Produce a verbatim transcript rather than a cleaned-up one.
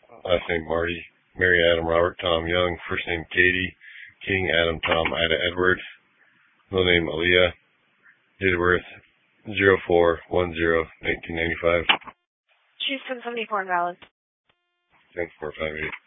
last name Marty, Mary Adam Robert Tom Young, first name Katie, King Adam Tom Ida Edward, middle name Aaliyah, date of birth zero four one zero nineteen ninety five. She's ten seventy-four invalid. ten four five eight.